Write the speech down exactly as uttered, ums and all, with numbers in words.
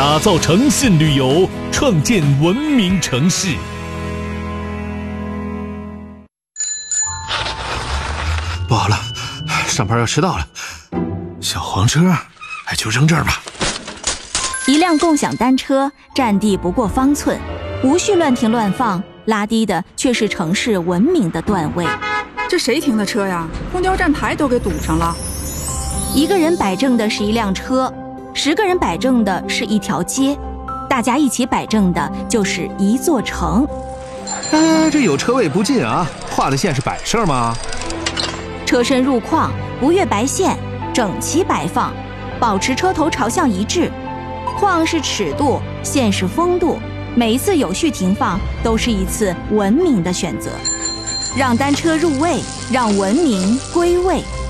打造诚信旅游，创建文明城市。 不好了，上班要迟到了。小黄车，哎，就扔这儿吧。 一辆共享单车占地不过方寸，无序乱停乱放，拉低的却是城市文明的段位。 这谁停的车呀？公交站牌都给堵上了。 一个人摆正的是一辆车，十个人摆正的是一条街，大家一起摆正的就是一座城。 哎，这有车位不进啊，画的线是摆设吗？ 车身入框，不越白线，整齐摆放，保持车头朝向一致。框是尺度，线是风度，每一次有序停放都是一次文明的选择。让单车入位，让文明归位。